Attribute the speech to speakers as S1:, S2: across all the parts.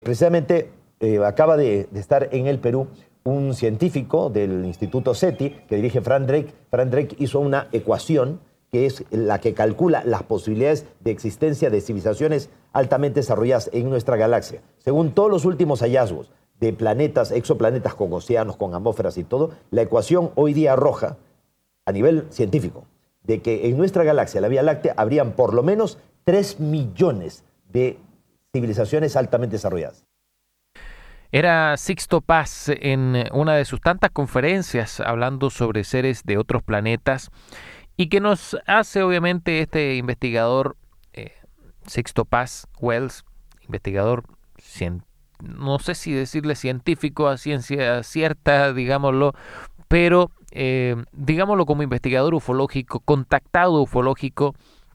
S1: Precisamente acaba de estar en el Perú un científico del Instituto SETI que dirige Frank Drake. Frank Drake hizo una ecuación que es la que calcula las posibilidades de existencia de civilizaciones altamente desarrolladas en nuestra galaxia. Según todos los últimos hallazgos de planetas, exoplanetas con océanos, con atmósferas y todo, la ecuación hoy día arroja, a nivel científico, de que en nuestra galaxia, la Vía Láctea, habrían por lo menos 3 millones de civilizaciones altamente desarrolladas.
S2: Era Sixto Paz en una de sus tantas conferencias hablando sobre seres de otros planetas y que nos hace obviamente este investigador Sixto Paz Wells, investigador no sé si decirle científico a ciencia cierta, digámoslo, pero digámoslo como investigador ufológico, contactado ufológico,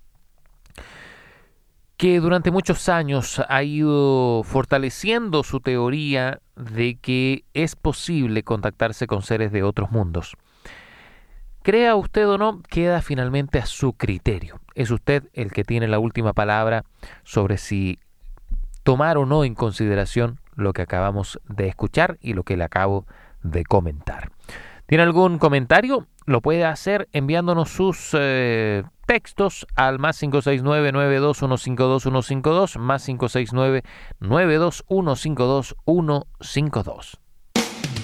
S2: que durante muchos años ha ido fortaleciendo su teoría de que es posible contactarse con seres de otros mundos. Crea usted o no, queda finalmente a su criterio. Es usted el que tiene la última palabra sobre si tomar o no en consideración lo que acabamos de escuchar y lo que le acabo de comentar. ¿Tiene algún comentario? Lo puede hacer enviándonos sus textos al más 569-92152-152, más 569-92152-152.